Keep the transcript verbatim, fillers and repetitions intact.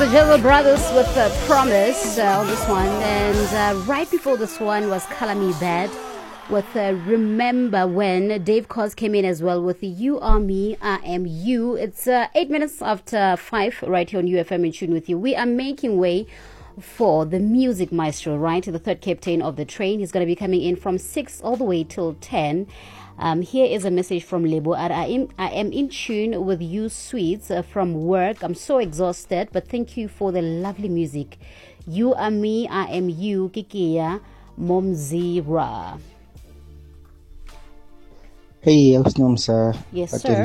the Joel Brothers with uh, Promise uh, on this one. And uh, right before this one was Color Me Bad with uh, Remember When. Dave Cos came in as well with You Are Me, I Am You. It's uh, eight minutes after five right here on U F M in tune with you. We are making way for the music maestro, right? The third captain of the train. He's going to be coming in from six all the way till ten. Um, here is a message from Lebo. I am, I am in tune with you, sweets, uh, from work. I'm so exhausted, but thank you for the lovely music. You Are Me, I Am You, Kikia Momzira. Hey, I was Nomsa. Yes, sir.